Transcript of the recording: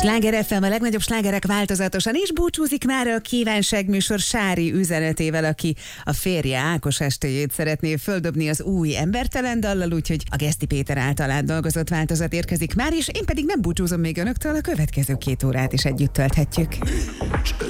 Sláger FM, a legnagyobb slágerek változatosan is búcsúzik már a kívánság műsor Sári üzenetével, aki a férje Ákos estéjét szeretné földobni az új Embertelen dallal, úgyhogy a Geszti Péter által átdolgozott változat érkezik már is, én pedig nem búcsúzom még önöktől, a következő 2 órát is együtt tölthetjük.